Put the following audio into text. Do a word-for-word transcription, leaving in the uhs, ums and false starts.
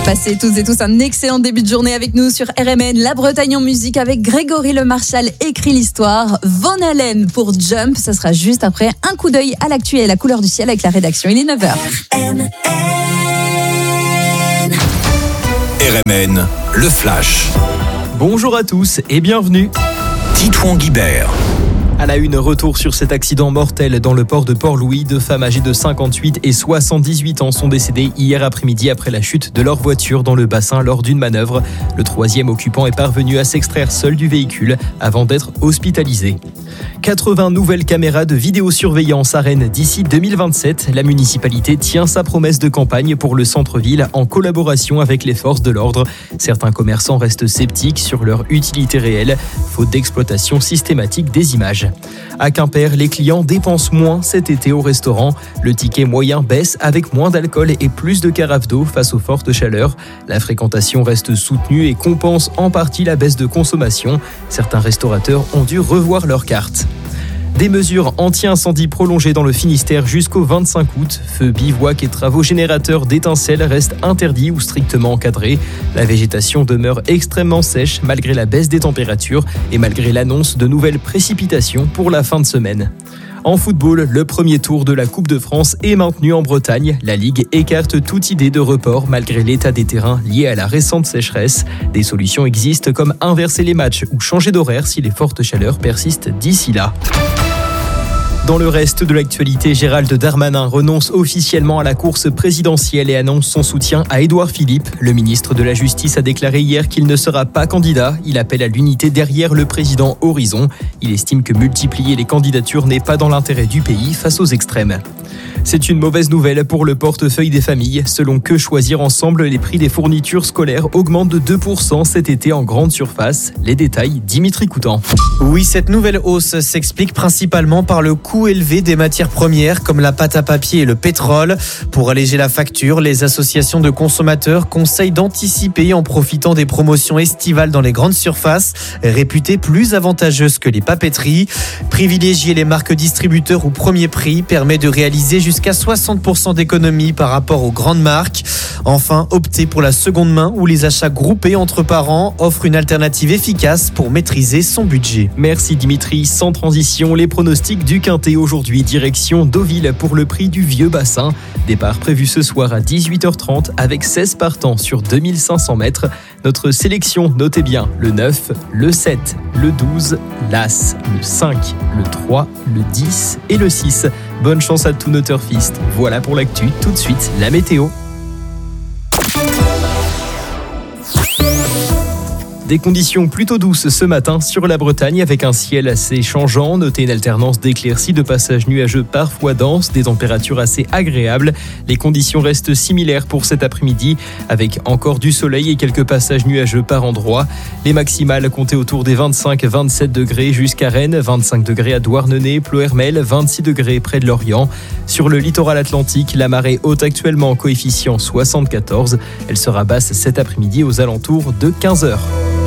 Passez toutes et tous un excellent début de journée avec nous sur R M N, la Bretagne en musique avec Grégory Le Marchal écrit l'histoire. Van Halen pour Jump, ça sera juste après un coup d'œil à l'actu et à la couleur du ciel avec la rédaction. Il est neuf heures. R M N, le flash. Bonjour à tous et bienvenue. Titouan Guibert. À la une, retour sur cet accident mortel dans le port de Port-Louis. Deux femmes âgées de cinquante-huit et soixante-dix-huit ans sont décédées hier après-midi après la chute de leur voiture dans le bassin lors d'une manœuvre. Le troisième occupant est parvenu à s'extraire seul du véhicule avant d'être hospitalisé. quatre-vingts nouvelles caméras de vidéosurveillance à Rennes d'ici deux mille vingt-sept. La municipalité tient sa promesse de campagne pour le centre-ville en collaboration avec les forces de l'ordre. Certains commerçants restent sceptiques sur leur utilité réelle, faute d'exploitation systématique des images. À Quimper, les clients dépensent moins cet été au restaurant. Le ticket moyen baisse avec moins d'alcool et plus de carafes d'eau face aux fortes chaleurs. La fréquentation reste soutenue et compense en partie la baisse de consommation. Certains restaurateurs ont dû revoir leurs cartes. Des mesures anti-incendie prolongées dans le Finistère jusqu'au vingt-cinq août. Feux, bivouac et travaux générateurs d'étincelles restent interdits ou strictement encadrés. La végétation demeure extrêmement sèche malgré la baisse des températures et malgré l'annonce de nouvelles précipitations pour la fin de semaine. En football, le premier tour de la Coupe de France est maintenu en Bretagne. La Ligue écarte toute idée de report malgré l'état des terrains lié à la récente sécheresse. Des solutions existent comme inverser les matchs ou changer d'horaire si les fortes chaleurs persistent d'ici là. Dans le reste de l'actualité, Gérald Darmanin renonce officiellement à la course présidentielle et annonce son soutien à Édouard Philippe. Le ministre de la Justice a déclaré hier qu'il ne sera pas candidat. Il appelle à l'unité derrière le président Horizon. Il estime que multiplier les candidatures n'est pas dans l'intérêt du pays face aux extrêmes. C'est une mauvaise nouvelle pour le portefeuille des familles. Selon Que Choisir Ensemble, les prix des fournitures scolaires augmentent de deux pour cent cet été en grande surface. Les détails, Dimitri Coutan. Oui, cette nouvelle hausse s'explique principalement par le coût élevé des matières premières comme la pâte à papier et le pétrole. Pour alléger la facture, les associations de consommateurs conseillent d'anticiper en profitant des promotions estivales dans les grandes surfaces, réputées plus avantageuses que les papeteries. Privilégier les marques distributeurs au premier prix permet de réaliser jusqu'à soixante pour cent d'économie par rapport aux grandes marques. Enfin, opter pour la seconde main ou les achats groupés entre parents offre une alternative efficace pour maîtriser son budget. Merci Dimitri. Sans transition, les pronostics du Quintet aujourd'hui, direction Deauville pour le prix du Vieux Bassin. Départ prévu ce soir à dix-huit heures trente avec seize partants sur deux mille cinq cents mètres. Notre sélection, notez bien, le neuf, le sept, le douze, l'As, le cinq, le trois, le dix et le six. Bonne chance à tous nos turfistes. Voilà pour l'actu. Tout de suite, la météo. Des conditions plutôt douces ce matin sur la Bretagne avec un ciel assez changeant. Notez une alternance d'éclaircies, de passages nuageux parfois denses, des températures assez agréables. Les conditions restent similaires pour cet après-midi avec encore du soleil et quelques passages nuageux par endroits. Les maximales comptaient autour des vingt-cinq à vingt-sept degrés jusqu'à Rennes, vingt-cinq degrés à Douarnenez, Ploërmel, vingt-six degrés près de Lorient. Sur le littoral atlantique, la marée haute actuellement en coefficient soixante-quatorze. Elle sera basse cet après-midi aux alentours de quinze heures.